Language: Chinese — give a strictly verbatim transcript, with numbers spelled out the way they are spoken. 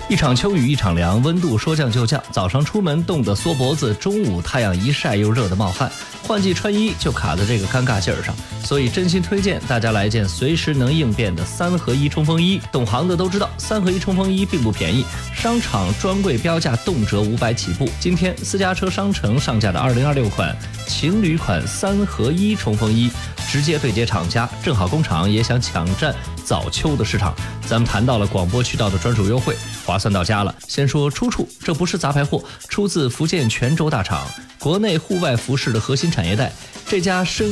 一场秋雨一场凉，温度说降就降，早上出门冻得缩脖子，中午太阳一晒又热得冒汗，换季穿衣就卡在这个尴尬劲儿上，所以真心推荐大家来件随时能应变的三合一冲锋衣。懂行的都知道，三合一冲锋衣并不便宜，商场专柜标价动辄五百起步。今天私家车商城上架的二零二六款情侣款三合一冲锋衣，直接对接厂家，正好工厂也想抢占早秋的市场。咱们谈到了广播渠道的专属优惠，划算到家了。先说出处，这不是杂牌货，出自福建泉州大厂，国内户外服饰的核心产业带。这家深